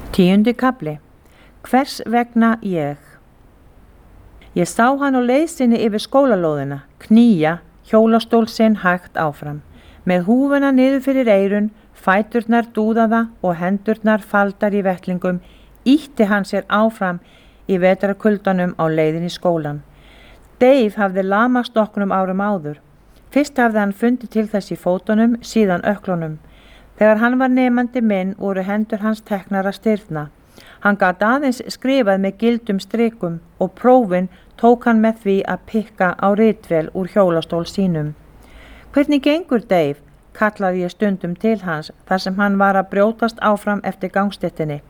10. kafli. Hvers vegna ég? Ég sá hann á leið sinni yfir skólalóðina, knýja hjólastól sinn hægt áfram, með húfuna niður fyrir eyrun, fæturnar dúðaða og hendurnar faldar í vettlingum, ýtti hann sér áfram í vetrarkuldanum á leiðin í skólan. Dave hafði lamast nokkrum árum áður. Fyrst hafði hann fundið til þess í fótunum, síðan ökklunum. Þegar hann var nemandi minn voru hendur hans teknar að stirðna. Hann gat aðeins skrifað með gildum strikum og prófin tók hann með því að pikka á ritvél úr hjólastól sínum. Hvernig gengur Dave? Kallaði ég stundum til hans þar sem hann var að brjótast áfram eftir gangstéttinni.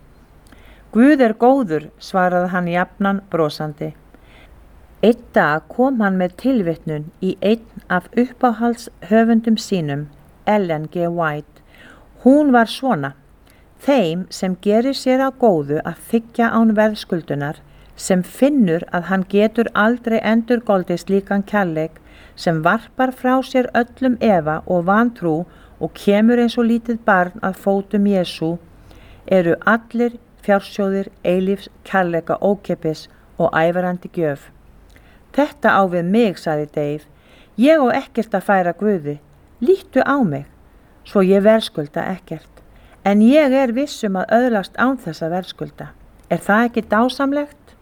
Guð er góður, svaraði hann jafnan brosandi. Einn dag kom hann með tilvitnun í einn af uppáhalds höfundum sínum, Ellen G. White. Hún var svona: þeim sem gerir sér að góðu að þiggja án verðskuldunar, sem finnur að hann getur aldrei endurgoldið slíkan kærleik, sem varpar frá sér öllum efa og vantrú og kemur eins og lítið barn að fótum Jesú, eru allir fjársjóðir eilífs kærleika ókeypis og ævarandi gjöf. Þetta á við mig, sagði Dave. Ég á ekkert að færa Guði. Líttu á mig, svo ég verðskulda ekkert. En ég er viss að öðlast án þess að verðskulda. Er það ekki dásamlegt?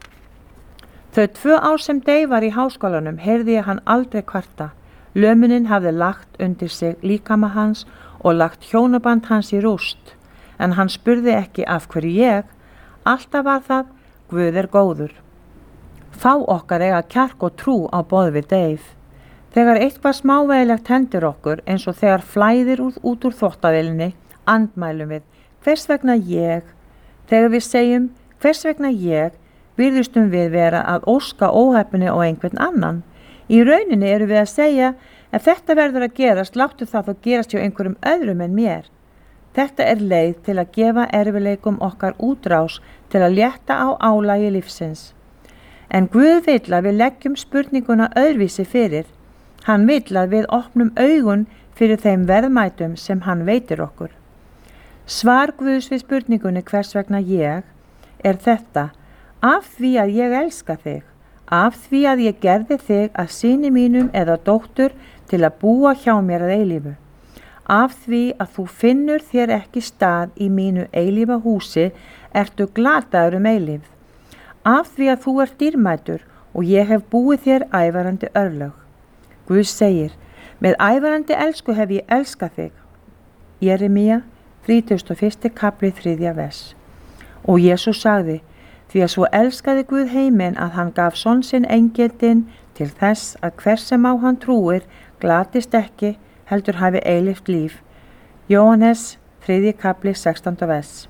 Þau 2 ár sem Dave var í háskólanum heyrði ég hann aldrei kvarta. Lömunin hafði lagt undir sig líkama hans og lagt hjónaband hans í rúst. En hann spurði ekki af hverju ég. Alltaf var það, Guð er góður. Fá okkar eiga kjark og trú á boð við Dave. Þegar eitthvað smávegilegt hendir okkur, eins og þegar flæðir út úr þvottavélinni, andmælum við, hvers vegna ég? Þegar við segjum, hvers vegna ég, virðustum við vera að óska óheppni á einhvern annan. Í rauninni erum við að segja, ef þetta verður að gerast, láttu það þó gerast hjá einhverjum öðrum en mér. Þetta er leið til að gefa erfileikum okkar útrás til að létta á álagi lífsins. En Guð vill að við leggjum spurninguna öðruvísi fyrir. Hann vill að við opnum augun fyrir þeim verðmætum sem hann veitir okkur. Svar Guðs við spurningunni hvers vegna ég er þetta: af því að ég elska þig, af því að ég gerði þig að syni mínum eða dóttur til að búa hjá mér að eilífu, af því að þú finnur þér ekki stað í mínu eilífa húsi, ertu glataður eilíf, af því að þú ert dýrmætur og ég hef búið þér ævarandi örlög. Guð segir: með ævarandi elsku hef ég elskað þig. Jeremía 31. kapli 3. vers. Og Jesús sagði: því að svo elskaði Guð heiminn að hann gaf son sinn eingetinn til þess að hver sem á hann trúir glatist ekki, heldur hafi eilíft líf. Jóhannes 3. kapli 16. vers.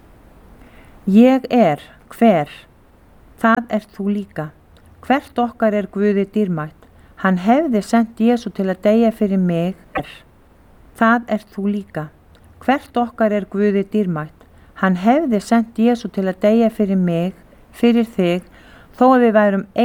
Ég er hver? Það er þú líka. Hvert okkar er Guði dýrmætt. Hann hefði sent Jesú til að deyja fyrir mig. Það er þú líka. Hvert okkar er Guði dýrmætt. Hann hefði sent Jesú til að deyja fyrir mig, fyrir þig, þó að við værum